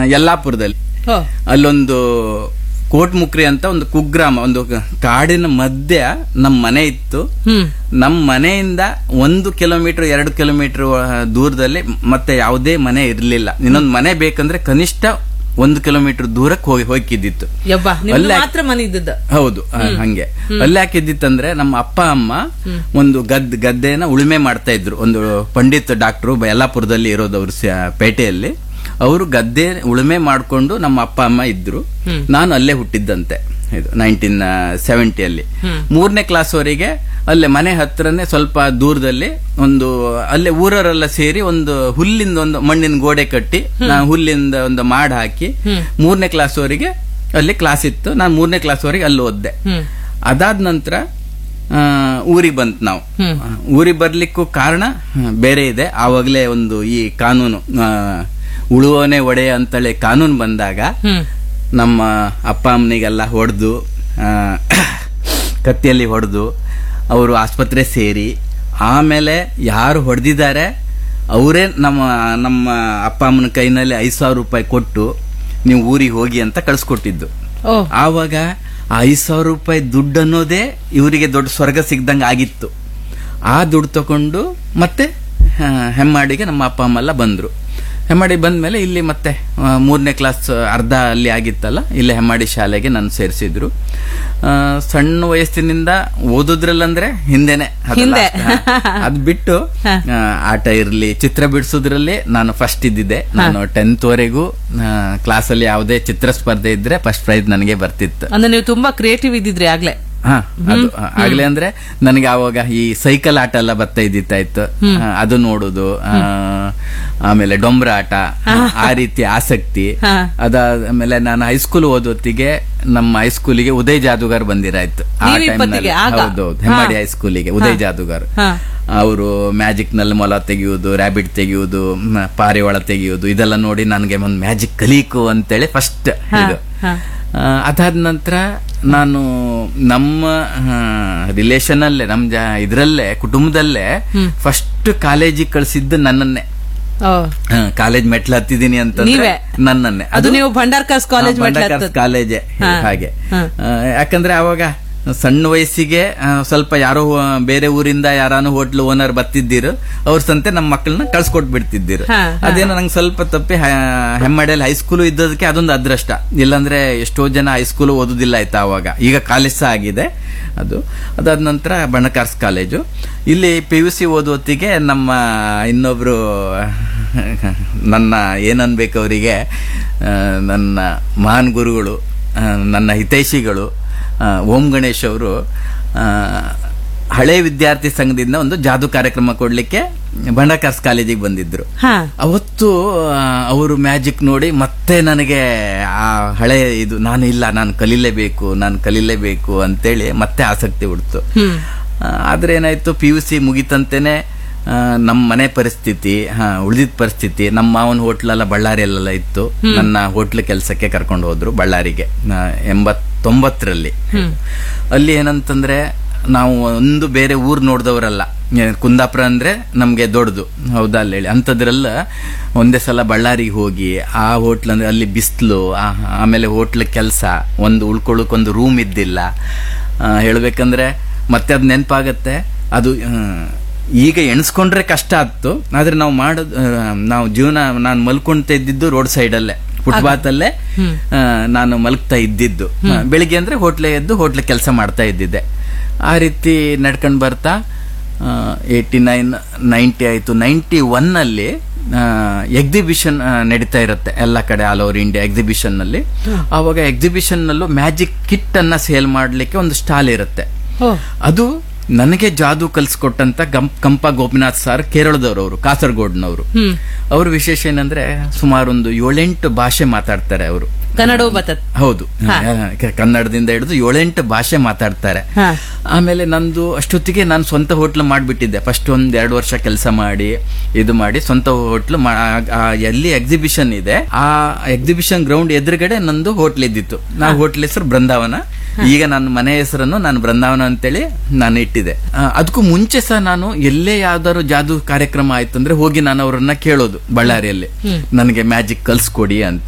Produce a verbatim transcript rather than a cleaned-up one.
ಯಲ್ಲಾಪುರದಲ್ಲಿ. ಓ, ಅಲ್ಲೊಂದು ಕೋಟ್ಮುಕ್ರಿ ಅಂತ ಒಂದು ಕುಗ್ರಾಮ, ಒಂದು ಕಾಡಿನ ಮಧ್ಯ ನಮ್ ಮನೆ ಇತ್ತು. ಹ್ಮ್ ನಮ್ ಮನೆಯಿಂದ ಒಂದು ಕಿಲೋಮೀಟರ್ ಎರಡು ಕಿಲೋಮೀಟರ್ ದೂರದಲ್ಲಿ ಮತ್ತೆ ಯಾವುದೇ ಮನೆ ಇರ್ಲಿಲ್ಲ. ಇನ್ನೊಂದು ಮನೆ ಬೇಕಂದ್ರೆ ಕನಿಷ್ಠ ಒಂದು ಕಿಲೋಮೀಟರ್ ದೂರಕ್ಕೆ ಹೋಗಿ ಹೋಗಿದ್ದಿತ್ತು. ಯಬ್ಬಾ, ನಿಮ್ದು ಅಲ್ಲೇ- ಮಾತ್ರ ಮನೆ ಇದ್ದದ್ದು. ಹೌದು, ಆ, ಹಂಗೆ ಅಲ್ಲಿ ಯಾಕಿದ್ದಿತ್ತಂದ್ರೆ ನಮ್ಮ ಅಪ್ಪ ಅಮ್ಮ ಒಂದು ಗದ್ ಗದ್ದೆನ ಉಳುಮೆ ಮಾಡ್ತಾ ಇದ್ರು. ಒಂದು ಪಂಡಿತ್ ಡಾಕ್ಟ್ರು ಯಲ್ಲಾಪುರದಲ್ಲಿ ಇರೋದು, ಅವರು ಪೇಟೆಯಲ್ಲಿ. ಅವರು ಗದ್ದೆ ಉಳುಮೆ ಮಾಡ್ಕೊಂಡು ನಮ್ಮ ಅಪ್ಪ ಅಮ್ಮ ಇದ್ರು. ನಾನು ಅಲ್ಲೇ ಹುಟ್ಟಿದ್ದಂತೆ, ಇದು ನೈನ್ಟೀನ್ ಸೆವೆಂಟಿಯಲ್ಲಿ. ಮೂರನೇ ಕ್ಲಾಸ್ ವರೆಗೆ ಅಲ್ಲೇ ಮನೆ ಹತ್ರನೇ ಸ್ವಲ್ಪ ದೂರದಲ್ಲಿ ಒಂದು ಅಲ್ಲೇ ಊರವರೆಲ್ಲ ಸೇರಿ ಒಂದು ಹುಲ್ಲಿಂದ ಒಂದು ಮಣ್ಣಿನ ಗೋಡೆ ಕಟ್ಟಿ, ನಾನು ಹುಲ್ಲಿಂದ ಒಂದು ಮಾಡ್ ಹಾಕಿ ಮೂರನೇ ಕ್ಲಾಸ್ ವರೆಗೆ ಅಲ್ಲಿ ಕ್ಲಾಸ್ ಇತ್ತು. ನಾನು ಮೂರನೇ ಕ್ಲಾಸ್ ವರೆಗೆ ಅಲ್ಲಿ ಓದ್ದೆ. ಅದಾದ ನಂತರ ಊರಿಗೆ ಬಂತ್ ನಾವು. ಊರಿಗೆ ಬರ್ಲಿಕ್ಕೂ ಕಾರಣ ಬೇರೆ ಇದೆ. ಆವಾಗಲೇ ಒಂದು ಈ ಕಾನೂನು, ಉಳುವವನೇ ಒಡೆಯ ಅಂತೇಳಿ ಕಾನೂನು ಬಂದಾಗ ನಮ್ಮ ಅಪ್ಪ ಅಮ್ಮನಿಗೆಲ್ಲ ಹೊಡೆದು, ಕತ್ತಿಯಲ್ಲಿ ಹೊಡೆದು ಅವರು ಆಸ್ಪತ್ರೆ ಸೇರಿ, ಆಮೇಲೆ ಯಾರು ಹೊಡೆದಿದ್ದಾರೆ ಅವರೇ ನಮ್ಮ ನಮ್ಮ ಅಪ್ಪ ಅಮ್ಮನ ಕೈನಲ್ಲಿ ಐದು ಸಾವಿರ ರೂಪಾಯಿ ಕೊಟ್ಟು ನೀವು ಊರಿಗೆ ಹೋಗಿ ಅಂತ ಕಳ್ಸಿಕೊಟ್ಟಿದ್ದು. ಆವಾಗ ಆ ಐದು ಸಾವಿರ ರೂಪಾಯಿ ದುಡ್ಡು ಅನ್ನೋದೇ ಇವರಿಗೆ ದೊಡ್ಡ ಸ್ವರ್ಗ ಸಿಗ್ದಂಗೆ ಆಗಿತ್ತು. ಆ ದುಡ್ಡು ತಕೊಂಡು ಮತ್ತೆ ಹೆಮ್ಮಾಡಿಗೆ ನಮ್ಮ ಅಪ್ಪ ಅಮ್ಮ ಎಲ್ಲ ಬಂದ್ರು. ಹೆಮ್ಮಾಡಿ ಬಂದ್ಮೇಲೆ ಇಲ್ಲಿ ಮತ್ತೆ ಮೂರನೇ ಕ್ಲಾಸ್ ಅರ್ಧ ಅಲ್ಲಿ ಆಗಿತ್ತಲ್ಲ, ಇಲ್ಲಿ ಹೆಮ್ಮಾಡಿ ಶಾಲೆಗೆ ನಾನು ಸೇರಿಸಿದ್ರು. ಸಣ್ಣ ವಯಸ್ಸಿನಿಂದ ಓದೋದ್ರಲ್ಲಂದ್ರೆ ಹಿಂದೆನೆ, ಅದ್ ಬಿಟ್ಟು ಆಟ ಇರ್ಲಿ, ಚಿತ್ರ ಬಿಡಿಸೋದ್ರಲ್ಲಿ ನಾನು ಫಸ್ಟ್ ಇದ್ದಿದ್ದೆ. ನಾನು ಟೆಂತ್ ವರೆಗೂ ಕ್ಲಾಸ್ ಅಲ್ಲಿ ಯಾವುದೇ ಚಿತ್ರ ಸ್ಪರ್ಧೆ ಇದ್ರೆ ಫಸ್ಟ್ ಪ್ರೈಸ್ ನನಗೆ ಬರ್ತಿತ್ತು. ಅಂದ್ರೆ ನೀವು ತುಂಬಾ ಕ್ರಿಯೇಟಿವ್ ಇದ್ದಿದ್ರಿ ಆಗ್ಲೇ. ಹಾ, ಅದು ಆಗ್ಲೇ ಅಂದ್ರೆ ನನಗೆ ಆವಾಗ ಈ ಸೈಕಲ್ ಆಟ ಎಲ್ಲ ಬರ್ತಾ ಇದ್ದಿತ್ತಾಯ್ತು, ಅದು ನೋಡುದು, ಆಮೇಲೆ ಡೊಂಬ್ರ ಆಟ, ಆ ರೀತಿ ಆಸಕ್ತಿ. ಅದಾದ್ಮೇಲೆ ನಾನು ಹೈಸ್ಕೂಲ್ ಓದೋತ್ತಿಗೆ ನಮ್ಮ ಹೈಸ್ಕೂಲಿಗೆ ಉದಯ್ ಜಾದೂಗಾರ್ ಬಂದಿರಾಯ್ತು. ಆ ಟೈಮ್ನಲ್ಲಿ ಹೌದು, ಹೆಮ್ಮಾಡಿ ಹೈಸ್ಕೂಲಿಗೆ ಉದಯ್ ಜಾದೂಗಾರ್. ಅವರು ಮ್ಯಾಜಿಕ್ ನಲ್ಲಿ ಮೊಲ ತೆಗೆಯುವುದು, ರ್ಯಾಬಿಟ್ ತೆಗೆಯುವುದು, ಪಾರಿವಾಳ ತೆಗೆಯುವುದು, ಇದೆಲ್ಲ ನೋಡಿ ನನಗೆ ಒಂದು ಮ್ಯಾಜಿಕ್ ಕಲೀಕು ಅಂತೇಳಿ ಫಸ್ಟ್ ಇದು. ಅದಾದ ನಂತರ ನಾನು ನಮ್ಮ ರಿಲೇಷನ್ ಅಲ್ಲೇ, ನಮ್ ಇದ್ರಲ್ಲೇ ಕುಟುಂಬದಲ್ಲೇ ಫಸ್ಟ್ ಕಾಲೇಜಿಗೆ ಕಳ್ಸಿದ್ದು ನನ್ನನ್ನೇ. ಕಾಲೇಜ್ ಮೆಟ್ಲು ಹತ್ತಿದ್ದೀನಿ ಅಂತಂದ್ರೆ ನನ್ನನ್ನೇ. ಅದು ನೀವು ಭಂಡಾರ್ಕಾಸ್ ಕಾಲೇಜ್ ಕಾಲೇಜೇ ಹಾಗೆ. ಯಾಕಂದ್ರೆ ಅವಾಗ ಸಣ್ಣ ವಯಸ್ಸಿಗೆ ಸ್ವಲ್ಪ ಯಾರೋ ಬೇರೆ ಊರಿಂದ ಯಾರಾನು ಹೋಟ್ಲ್ ಓನರ್ ಬರ್ತಿದ್ದೀರು, ಅವ್ರ ಸಂತೆ ನಮ್ಮ ಮಕ್ಕಳನ್ನ ಕಳ್ಸಿಕೊಟ್ ಬಿಡ್ತಿದ್ದೀರು. ಅದೇನೋ ನಂಗೆ ಸ್ವಲ್ಪ ತಪ್ಪಿ ಹೆಮ್ಮಾಡಿಯಲ್ಲಿ ಹೈಸ್ಕೂಲ್ ಇದ್ದದಕ್ಕೆ ಅದೊಂದು ಅದೃಷ್ಟ. ಇಲ್ಲಾಂದ್ರೆ ಎಷ್ಟೋ ಜನ ಹೈಸ್ಕೂಲ್ ಓದುದಿಲ್ಲ ಆಯ್ತಾ ಅವಾಗ. ಈಗ ಕಾಲೇಜ್ ಸಹ ಆಗಿದೆ ಅದು. ಅದಾದ ನಂತರ ಬಣಕಾರ್ಸ್ ಕಾಲೇಜು. ಇಲ್ಲಿ ಪಿ ಯು ಸಿ ಓದುವತ್ತಿಗೆ ನಮ್ಮ ಇನ್ನೊಬ್ರು ನನ್ನ ಏನನ್ಬೇಕು ಅವರಿಗೆ, ನನ್ನ ಮಹಾನ್ ಗುರುಗಳು, ನನ್ನ ಹಿತೈಷಿಗಳು ಓಂ ಗಣೇಶ್ ಅವರು ಹಳೆ ವಿದ್ಯಾರ್ಥಿ ಸಂಘದಿಂದ ಒಂದು ಜಾದೂ ಕಾರ್ಯಕ್ರಮ ಕೊಡ್ಲಿಕ್ಕೆ ಬಂಡಕಾರ್ಸ್ ಕಾಲೇಜಿಗೆ ಬಂದಿದ್ರು. ಅವತ್ತು ಅವರು ಮ್ಯಾಜಿಕ್ ನೋಡಿ ಮತ್ತೆ ನನಗೆ ಆ ಹಳೆ ಇದು, ನಾನು ಇಲ್ಲ ನಾನು ಕಲೀಲೇಬೇಕು ನಾನು ಕಲೀಲೇಬೇಕು ಅಂತೇಳಿ ಮತ್ತೆ ಆಸಕ್ತಿ ಹುಡ್ತು. ಆದ್ರೆ ಏನಾಯ್ತು, ಪಿ ಯು ಸಿ ಮುಗಿತಂತೆನೆ ನಮ್ಮ ಮನೆ ಪರಿಸ್ಥಿತಿ, ಉಳಿದಿದ್ದ ಪರಿಸ್ಥಿತಿ, ನಮ್ಮ ಮಾವನ ಹೋಟ್ಲೆಲ್ಲ ಬಳ್ಳಾರಿಯಲ್ಲೆಲ್ಲ ಇತ್ತು. ನನ್ನ ಹೋಟ್ಲ್ ಕೆಲಸಕ್ಕೆ ಕರ್ಕೊಂಡು ಹೋದ್ರು ಬಳ್ಳಾರಿಗೆ ಎಂಬತ್ತೊಂಬತ್ತರಲ್ಲಿ. ಅಲ್ಲಿ ಏನಂತಂದ್ರೆ ನಾವು ಒಂದು ಬೇರೆ ಊರ್ ನೋಡ್ದವ್ರಲ್ಲ. ಕುಂದಾಪುರ ಅಂದ್ರೆ ನಮ್ಗೆ ದೊಡ್ಡದು, ಹೌದಾ ಅಲ್ಲಿ ಹೇಳಿ. ಅಂಥದ್ರೆಲ್ಲ ಒಂದೇ ಸಲ ಬಳ್ಳಾರಿಗೆ ಹೋಗಿ ಆ ಹೋಟ್ಲ್ ಅಂದ್ರೆ ಅಲ್ಲಿ ಬಿಸಿಲು, ಆಮೇಲೆ ಹೋಟ್ಲ್ ಕೆಲಸ, ಒಂದು ಉಳ್ಕೊಳ್ಳೋಕೆ ಒಂದು ರೂಮ್ ಇದ್ದಿಲ್ಲ. ಹೇಳ್ಬೇಕಂದ್ರೆ ಮತ್ತೆ ಅದ್ ನೆನಪಾಗತ್ತೆ. ಅದು ಈಗ ಎಣಿಸ್ಕೊಂಡ್ರೆ ಕಷ್ಟ ಆಯ್ತು. ಆದ್ರೆ ನಾವು ಮಾಡೋದು, ನಾವು ಜೀವನ, ನಾನು ಮಲ್ಕೊಂತ ಇದ್ದಿದ್ದು ರೋಡ್ ಸೈಡ್ ಅಲ್ಲೇ, ಫುಟ್ಪಾತ್ ಅಲ್ಲೇ ನಾನು ಮಲಗ್ತಾ ಇದ್ದಿದ್ದು. ಬೆಳಿಗ್ಗೆ ಅಂದ್ರೆ ಹೋಟ್ಲೆ ಎದ್ದು ಹೋಟ್ಲೆ ಕೆಲಸ ಮಾಡ್ತಾ ಇದ್ದಿದ್ದೆ. ಆ ರೀತಿ ನಡ್ಕೊಂಡ್ ಬರ್ತಾ ಏಯ್ಟಿ ನೈನ್ ನೈಂಟಿ ಆಯ್ತು. ನೈಂಟಿ ಒನ್ ಅಲ್ಲಿ ಎಕ್ಸಿಬಿಷನ್ ನಡೀತಾ ಇರುತ್ತೆ ಎಲ್ಲ ಕಡೆ, ಆಲ್ ಓವರ್ ಇಂಡಿಯಾ ಎಕ್ಸಿಬಿಷನ್ ನಲ್ಲಿ. ಆವಾಗ ಎಕ್ಸಿಬಿಷನ್ ನಲ್ಲೂ ಮ್ಯಾಜಿಕ್ ಕಿಟ್ ಅನ್ನ ಸೇಲ್ ಮಾಡ್ಲಿಕ್ಕೆ ಒಂದು ಸ್ಟಾಲ್ ಇರುತ್ತೆ. ಅದು ನನಗೆ ಜಾದೂ ಕಲ್ಸ್ಕೊಟ್ಟಂತ ಕಂಪ ಗೋಪಿನಾಥ್ ಸರ್, ಕೇರಳದವರು, ಅವರು ಕಾಸರಗೋಡ್ನವರು. ಅವ್ರ ವಿಶೇಷ ಏನಂದ್ರೆ ಸುಮಾರು ಒಂದು ಏಳೆಂಟು ಭಾಷೆ ಮಾತಾಡ್ತಾರೆ ಅವರು. ಕನ್ನಡ ಹೌದು, ಕನ್ನಡದಿಂದ ಹಿಡಿದು ಏಳೆಂಟು ಭಾಷೆ ಮಾತಾಡ್ತಾರೆ. ಆಮೇಲೆ ನಂದು ಅಷ್ಟೊತ್ತಿಗೆ ನಾನು ಸ್ವಂತ ಹೋಟ್ಲ್ ಮಾಡ್ಬಿಟ್ಟಿದ್ದೆ. ಫಸ್ಟ್ ಒಂದ್ ಎರಡು ವರ್ಷ ಕೆಲಸ ಮಾಡಿ ಇದು ಮಾಡಿ ಸ್ವಂತ ಹೋಟ್ಲ್, ಎಲ್ಲಿ ಎಕ್ಸಿಬಿಷನ್ ಇದೆ ಆ ಎಕ್ಸಿಬಿಷನ್ ಗ್ರೌಂಡ್ ಎದುರುಗಡೆ ನಂದು ಹೋಟ್ಲ್ ಇದ್ದಿತ್ತು. ನಾ ಹೋಟ್ಲ್ ಹೆಸರು ಬೃಂದಾವನ. ಈಗ ನನ್ನ ಮನೆ ಹೆಸರನ್ನು ನಾನು ಬೃಂದಾವನ ಅಂತೇಳಿ ನಾನು ಇಟ್ಟಿದೆ. ಅದಕ್ಕೂ ಮುಂಚೆ ಸಹ ನಾನು ಎಲ್ಲೇ ಯಾವ್ದಾದ್ರು ಜಾದೂ ಕಾರ್ಯಕ್ರಮ ಆಯ್ತಂದ್ರೆ ಹೋಗಿ ನಾನು ಅವರನ್ನ ಕೇಳೋದು ಬಳ್ಳಾರಿಯಲ್ಲಿ, ನನಗೆ ಮ್ಯಾಜಿಕ್ ಕಲ್ಸ್ಕೊಡಿ ಅಂತ.